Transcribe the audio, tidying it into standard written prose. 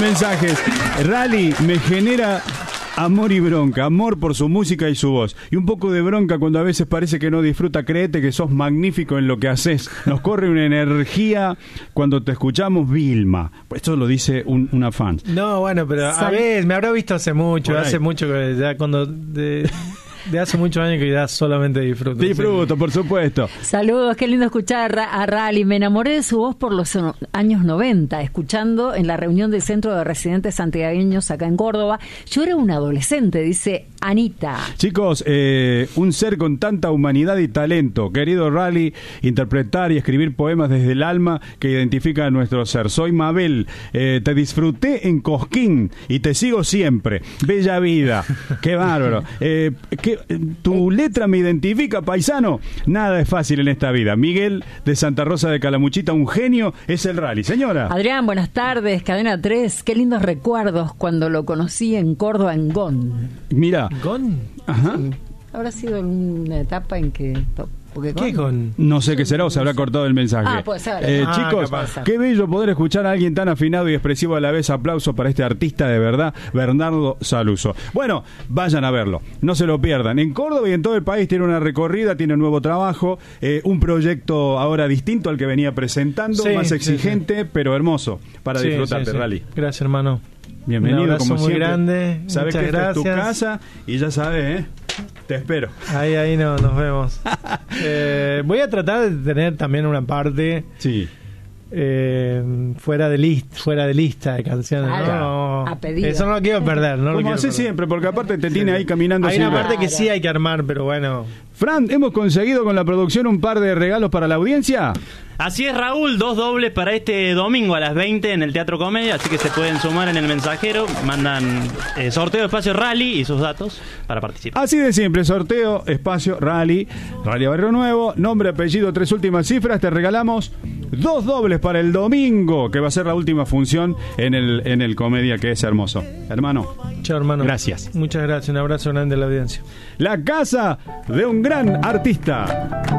mensajes. Rally me genera amor y bronca, amor por su música y su voz, y un poco de bronca cuando a veces parece que no disfruta. Créete que sos magnífico en lo que haces. Nos corre una energía cuando te escuchamos, Vilma. Esto lo dice una fan. No, bueno, pero a ver, me habrá visto hace mucho que ya cuando... De hace muchos años que ya solamente disfruto. Disfruto, sí. Por supuesto. Saludos, qué lindo escuchar a Rally. Me enamoré de su voz por los años 90, escuchando en la reunión del Centro de Residentes Santiagueños acá en Córdoba. Yo era una adolescente, dice Anita. Chicos, un ser con tanta humanidad y talento. Querido Rally, interpretar y escribir poemas desde el alma que identifica a nuestro ser. Soy Mabel, te disfruté en Cosquín y te sigo siempre. Bella vida. Qué bárbaro. Tu letra me identifica, paisano. Nada es fácil en esta vida. Miguel de Santa Rosa de Calamuchita, un genio es el Rally. Señora Adrián, buenas tardes, Cadena 3. Qué lindos recuerdos cuando lo conocí en Córdoba, en GON. Mira, ¿GON? Ajá. Habrá sido una etapa en que... ¿Qué con? No sé qué será o se habrá cortado el mensaje. Puede ser. Chicos, qué bello poder escuchar a alguien tan afinado y expresivo a la vez. Aplauso para este artista de verdad, Bernardo Saluso. Bueno, vayan a verlo, no se lo pierdan. En Córdoba y en todo el país tiene una recorrida, tiene un nuevo trabajo, un proyecto ahora distinto al que venía presentando, más exigente, pero hermoso para disfrutarte, Rally. Gracias, hermano. Bienvenido, un abrazo como muy siempre. Grande. Sabes que esta es tu casa y ya sabes, te espero. Ahí nos vemos. Voy a tratar de tener también una parte fuera de lista de canciones. A pedido. Eso no lo quiero perder. Como hace siempre, porque aparte te tiene ahí caminando. Hay una parte que sí hay que armar, pero bueno. Fran, ¿hemos conseguido con la producción un par de regalos para la audiencia? Así es, Raúl, 2 dobles para este domingo a las 20 en el Teatro Comedia, así que se pueden sumar en el mensajero, mandan sorteo espacio Rally y sus datos para participar. Así de simple, sorteo espacio Rally Barrio Nuevo, nombre, apellido, 3 últimas cifras, te regalamos 2 dobles para el domingo, que va a ser la última función en el Comedia, que es hermoso. Hermano. Chao, hermano. Gracias. Muchas gracias, un abrazo grande a la audiencia. La casa de un gran artista.